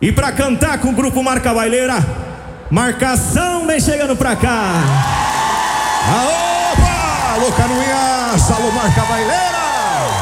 E pra cantar com o grupo Marca Baileira, Marcação vem chegando pra cá. Opa! Alô, Canoinhas, alô, Marca Baileira.